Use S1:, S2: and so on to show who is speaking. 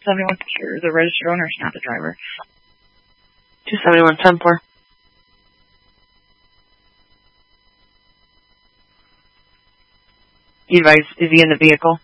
S1: 71, you're the registered owner, not the driver.
S2: 271, 10-4. You advise, is he in the vehicle?